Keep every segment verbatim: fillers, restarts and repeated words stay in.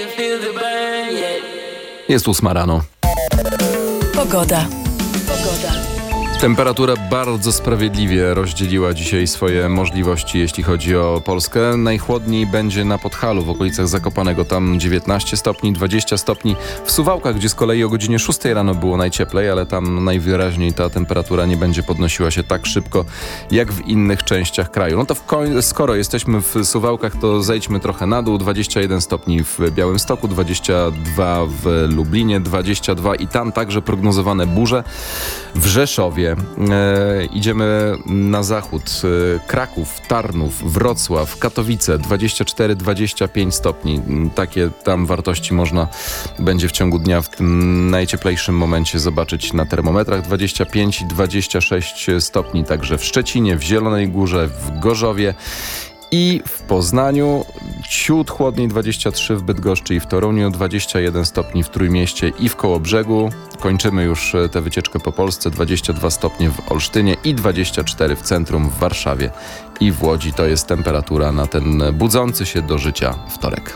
Jest ósma rano. Pogoda. Pogoda. Temperatura bardzo sprawiedliwie rozdzieliła dzisiaj swoje możliwości, jeśli chodzi o Polskę. Najchłodniej będzie na Podhalu, w okolicach Zakopanego. Tam dziewiętnaście stopni, dwadzieścia stopni. W Suwałkach, gdzie z kolei o godzinie szóstej rano było najcieplej, ale tam najwyraźniej ta temperatura nie będzie podnosiła się tak szybko, jak w innych częściach kraju. No to w koń- skoro jesteśmy w Suwałkach, to zejdźmy trochę na dół. dwadzieścia jeden stopni w Białymstoku, dwadzieścia dwa w Lublinie, dwadzieścia dwa i tam także prognozowane burze. W Rzeszowie e, idziemy na zachód. E, Kraków, Tarnów, Wrocław, Katowice dwadzieścia cztery dwadzieścia pięć stopni. Takie tam wartości można będzie w ciągu dnia w tym najcieplejszym momencie zobaczyć na termometrach. dwadzieścia pięć i dwadzieścia sześć stopni także w Szczecinie, w Zielonej Górze, w Gorzowie i w Poznaniu. Ciut chłodniej, dwadzieścia trzy w Bydgoszczy i w Toruniu, dwadzieścia jeden stopni w Trójmieście i w Kołobrzegu. Kończymy już tę wycieczkę po Polsce. dwadzieścia dwa stopnie w Olsztynie i dwadzieścia cztery w centrum w Warszawie i w Łodzi. To jest temperatura na ten budzący się do życia wtorek.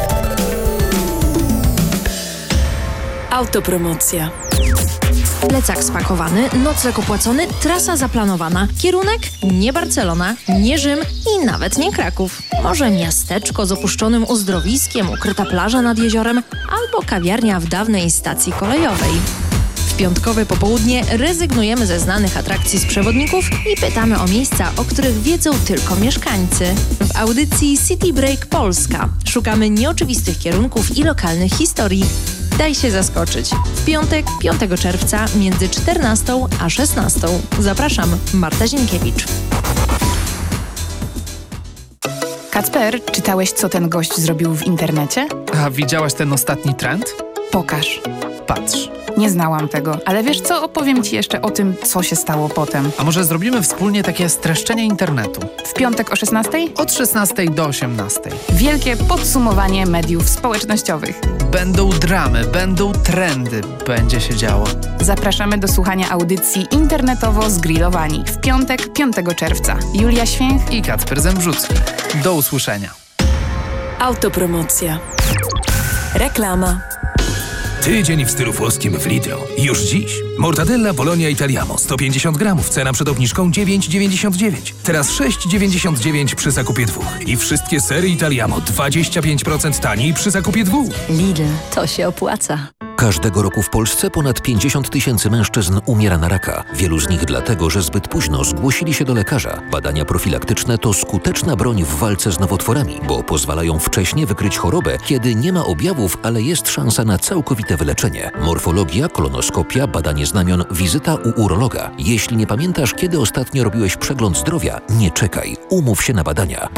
Autopromocja. Plecak spakowany, nocleg opłacony, trasa zaplanowana. Kierunek? Nie Barcelona, nie Rzym i nawet nie Kraków. Może miasteczko z opuszczonym uzdrowiskiem, ukryta plaża nad jeziorem albo kawiarnia w dawnej stacji kolejowej. W piątkowe popołudnie rezygnujemy ze znanych atrakcji z przewodników i pytamy o miejsca, o których wiedzą tylko mieszkańcy. W audycji City Break Polska szukamy nieoczywistych kierunków i lokalnych historii. Daj się zaskoczyć. W piątek, piątego czerwca między czternastą a szesnastą. Zapraszam, Marta Zienkiewicz. Kacper, czytałeś, co ten gość zrobił w internecie? A widziałaś ten ostatni trend? Pokaż. Patrz. Nie znałam tego, ale wiesz co? Opowiem ci jeszcze o tym, co się stało potem. A może zrobimy wspólnie takie streszczenie internetu? W piątek o szesnastej? Od szesnastej do osiemnastej. Wielkie podsumowanie mediów społecznościowych. Będą dramy, będą trendy, będzie się działo. Zapraszamy do słuchania audycji internetowo zgrillowani. W piątek, piątego czerwca. Julia Święch I Kacper Zembrzucki. Do usłyszenia. Autopromocja. Reklama. Tydzień w stylu włoskim w Lidlo. Już dziś. Mortadella Polonia Italiamo sto pięćdziesiąt gramów. Cena przed obniżką dziewięć dziewięćdziesiąt dziewięć. Teraz sześć dziewięćdziesiąt dziewięć przy zakupie dwóch. I wszystkie sery Italiamo dwadzieścia pięć procent taniej przy zakupie dwóch. Lidl, to się opłaca. Każdego roku w Polsce ponad pięćdziesiąt tysięcy mężczyzn umiera na raka. Wielu z nich dlatego, że zbyt późno zgłosili się do lekarza. Badania profilaktyczne to skuteczna broń w walce z nowotworami, bo pozwalają wcześnie wykryć chorobę, kiedy nie ma objawów, ale jest szansa na całkowite wyleczenie. Morfologia, kolonoskopia, badanie znamion, wizyta u urologa. Jeśli nie pamiętasz, kiedy ostatnio robiłeś przegląd zdrowia, nie czekaj. Umów się na badania, bo